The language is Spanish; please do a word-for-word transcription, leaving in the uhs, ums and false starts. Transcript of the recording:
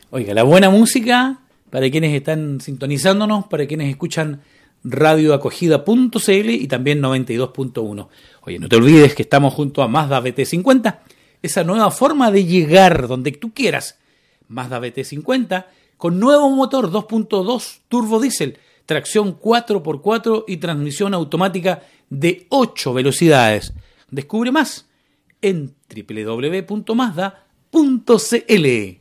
Oiga, la buena música para quienes están sintonizándonos, para quienes escuchan radio acogida punto c l y también noventa y dos punto uno. Oye, no te olvides que estamos junto a Mazda B T cincuenta, esa nueva forma de llegar donde tú quieras. Mazda B T cincuenta con nuevo motor dos punto dos turbo diésel, tracción cuatro por cuatro y transmisión automática de ocho velocidades. Descubre más en doble u doble u doble u punto mazda punto c l.